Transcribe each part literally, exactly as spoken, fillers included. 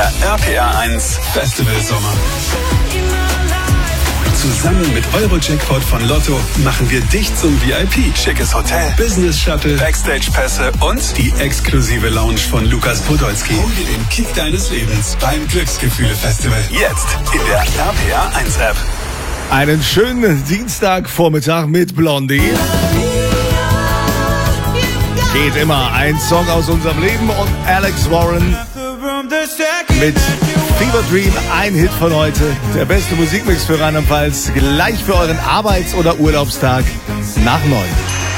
Der R P R eins Festival Sommer. Zusammen mit Euro-Jackpot von Lotto machen wir dich zum V I P. Schickes Hotel, Business Shuttle, Backstage-Pässe und die exklusive Lounge von Lukas Podolski. Hol dir den Kick deines Lebens beim Glücksgefühle-Festival. Jetzt in der R P R eins App. Einen schönen Dienstagvormittag mit Blondie. Geht immer ein Song aus unserem Leben und Alex Warren mit Fever Dream, ein Hit von heute. Der beste Musikmix für Rheinland-Pfalz, gleich für euren Arbeits- oder Urlaubstag nach neun.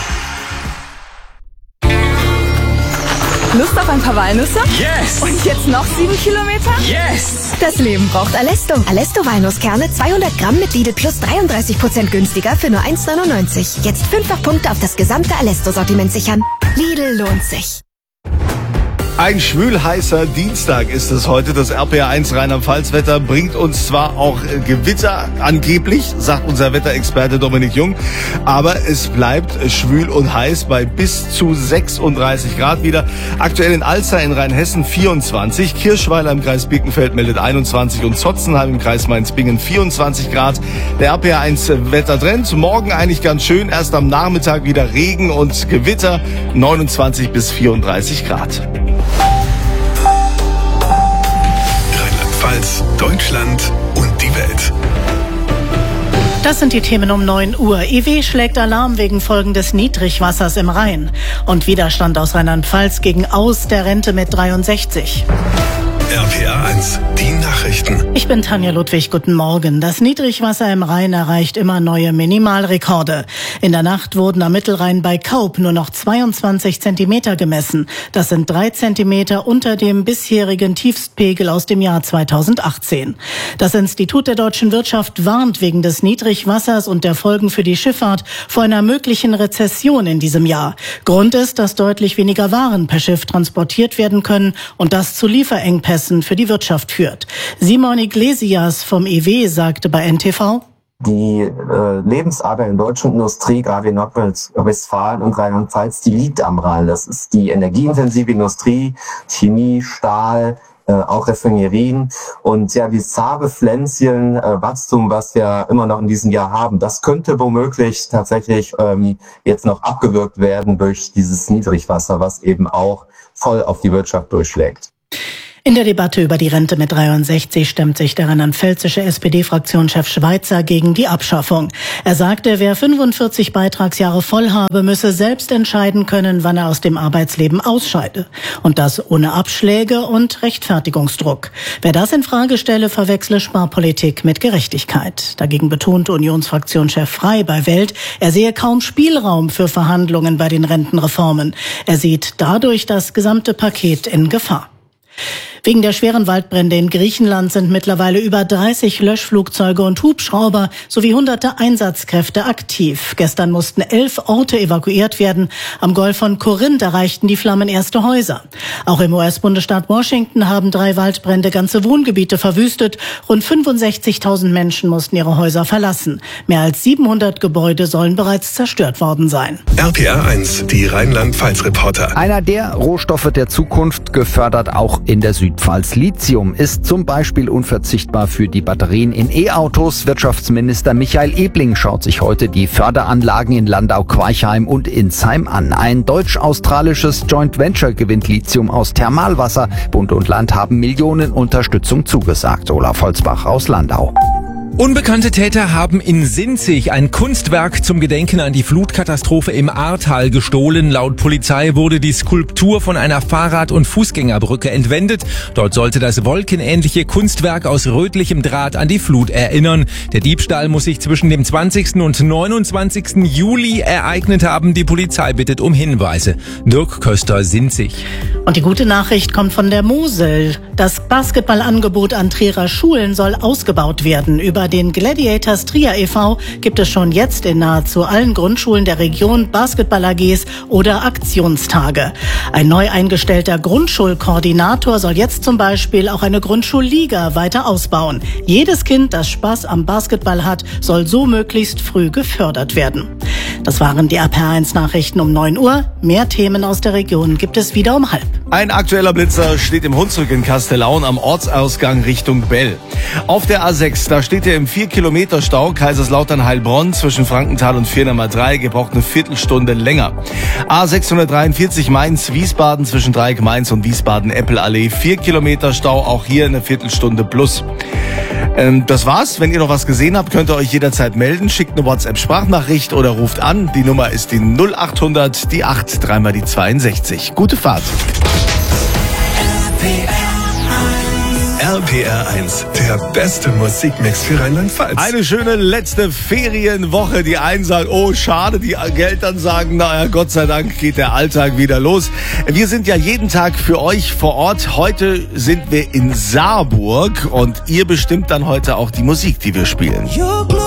Lust auf ein paar Walnüsse? Yes! Und jetzt noch sieben Kilometer? Yes! Das Leben braucht Alesto. Alesto Walnusskerne zweihundert Gramm mit Lidl Plus dreiunddreißig Prozent günstiger für nur eins neunundneunzig. Jetzt fünffach Punkte auf das gesamte Alesto-Sortiment sichern. Lidl lohnt sich. Ein schwül-heißer Dienstag ist es heute. Das R P R eins Rheinland-Pfalz-Wetter bringt uns zwar auch Gewitter, angeblich, sagt unser Wetterexperte Dominik Jung, aber es bleibt schwül und heiß bei bis zu sechsunddreißig Grad wieder. Aktuell in Alzey in Rheinhessen vierundzwanzig, Kirschweiler im Kreis Birkenfeld meldet einundzwanzig und Zotzenheim im Kreis Mainz-Bingen vierundzwanzig Grad. Der R P R eins Wettertrend, morgen eigentlich ganz schön, erst am Nachmittag wieder Regen und Gewitter, neunundzwanzig bis vierunddreißig Grad. Rheinland-Pfalz, Deutschland und die Welt. Das sind die Themen um neun Uhr. I W schlägt Alarm wegen Folgen des Niedrigwassers im Rhein. Und Widerstand aus Rheinland-Pfalz gegen Aus der Rente mit dreiundsechzig. R P R eins, die Nachrichten. Ich bin Tanja Ludwig, guten Morgen. Das Niedrigwasser im Rhein erreicht immer neue Minimalrekorde. In der Nacht wurden am Mittelrhein bei Kaup nur noch zweiundzwanzig Zentimeter gemessen. Das sind drei Zentimeter unter dem bisherigen Tiefstpegel aus dem Jahr zweitausendachtzehn. Das Institut der deutschen Wirtschaft warnt wegen des Niedrigwassers und der Folgen für die Schifffahrt vor einer möglichen Rezession in diesem Jahr. Grund ist, dass deutlich weniger Waren per Schiff transportiert werden können und das zu Lieferengpässen für die Wirtschaft führt. Simon Iglesias vom I W sagte bei N T V: Die äh, Lebensader in der deutschen Industrie, gerade in Nordrhein-Westfalen und Rheinland-Pfalz, die liegt am Rhein. Das ist die energieintensive Industrie, Chemie, Stahl, äh, auch Raffinerien. Und ja, die zahre Pflänzchen, äh, Wachstum, was wir immer noch in diesem Jahr haben, das könnte womöglich tatsächlich ähm, jetzt noch abgewürgt werden durch dieses Niedrigwasser, was eben auch voll auf die Wirtschaft durchschlägt. In der Debatte über die Rente mit dreiundsechzig stemmt sich der rheinland-pfälzische S P D-Fraktionschef Schweizer gegen die Abschaffung. Er sagte, wer fünfundvierzig Beitragsjahre voll habe, müsse selbst entscheiden können, wann er aus dem Arbeitsleben ausscheide. Und das ohne Abschläge und Rechtfertigungsdruck. Wer das in Frage stelle, verwechsle Sparpolitik mit Gerechtigkeit. Dagegen betonte Unionsfraktionschef Frey bei Welt, er sehe kaum Spielraum für Verhandlungen bei den Rentenreformen. Er sieht dadurch das gesamte Paket in Gefahr. Wegen der schweren Waldbrände in Griechenland sind mittlerweile über dreißig Löschflugzeuge und Hubschrauber sowie hunderte Einsatzkräfte aktiv. Gestern mussten elf Orte evakuiert werden. Am Golf von Korinth erreichten die Flammen erste Häuser. Auch im U S-Bundesstaat Washington haben drei Waldbrände ganze Wohngebiete verwüstet. Rund fünfundsechzigtausend Menschen mussten ihre Häuser verlassen. Mehr als siebenhundert Gebäude sollen bereits zerstört worden sein. R P R eins, die Rheinland-Pfalz-Reporter. Einer der Rohstoffe der Zukunft, gefördert auch in der Südpfalz. Lithium ist zum Beispiel unverzichtbar für die Batterien in E-Autos. Wirtschaftsminister Michael Ebling schaut sich heute die Förderanlagen in Landau-Queichheim und Insheim an. Ein deutsch-australisches Joint Venture gewinnt Lithium aus Thermalwasser. Bund und Land haben Millionen Unterstützung zugesagt. Olaf Holzbach aus Landau. Unbekannte Täter haben in Sinzig ein Kunstwerk zum Gedenken an die Flutkatastrophe im Ahrtal gestohlen. Laut Polizei wurde die Skulptur von einer Fahrrad- und Fußgängerbrücke entwendet. Dort sollte das wolkenähnliche Kunstwerk aus rötlichem Draht an die Flut erinnern. Der Diebstahl muss sich zwischen dem zwanzigsten und neunundzwanzigsten Juli ereignet haben. Die Polizei bittet um Hinweise. Dirk Köster, Sinzig. Und die gute Nachricht kommt von der Mosel. Das Basketballangebot an Trierer Schulen soll ausgebaut werden. Über den Gladiators Trier e V gibt es schon jetzt in nahezu allen Grundschulen der Region Basketball-A Gs oder Aktionstage. Ein neu eingestellter Grundschulkoordinator soll jetzt zum Beispiel auch eine Grundschulliga weiter ausbauen. Jedes Kind, das Spaß am Basketball hat, soll so möglichst früh gefördert werden. Das waren die R P R eins Nachrichten um neun Uhr. Mehr Themen aus der Region gibt es wieder um halb. Ein aktueller Blitzer steht im Hunsrück in Kastellaun am Ortsausgang Richtung Bell. Auf der A sechs, da steht er im vier Kilometer Stau Kaiserslautern-Heilbronn zwischen Frankenthal und vier Nummer drei, gebraucht eine Viertelstunde länger. A sechshundertdreiundvierzig Mainz-Wiesbaden zwischen Dreieck Mainz und Wiesbaden-Eppelallee, vier Kilometer Stau, auch hier eine Viertelstunde plus. Ähm, das war's. Wenn ihr noch was gesehen habt, könnt ihr euch jederzeit melden. Schickt eine WhatsApp-Sprachnachricht oder ruft an. Die Nummer ist die null achthundert, die acht, dreimal die zweiundsechzig. Gute Fahrt. R P R eins, der beste Musikmix für Rheinland-Pfalz. Eine schöne letzte Ferienwoche. Die einen sagen, oh schade, die Eltern sagen, naja, Gott sei Dank geht der Alltag wieder los. Wir sind ja jeden Tag für euch vor Ort. Heute sind wir in Saarburg und ihr bestimmt dann heute auch die Musik, die wir spielen.